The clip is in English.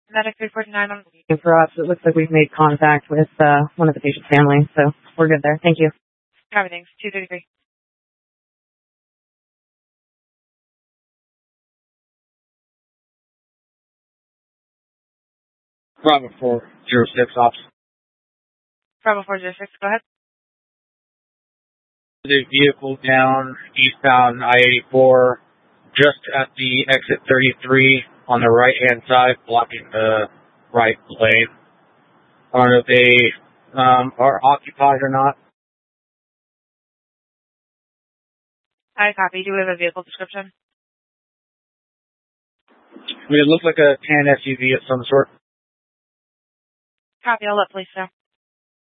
Medic 349 on. And for us, it looks like we've made contact with one of the patient's family, so we're good there. Thank you. Everything's 233. Bravo 406 ops. Bravo 406, go ahead. The vehicle down eastbound I-84, just at the exit 33 on the right-hand side, blocking the right lane. I don't know if they are occupied or not. I copy. Do we have a vehicle description? I mean, it looks like a tan SUV of some sort. Copy. I'll let police know.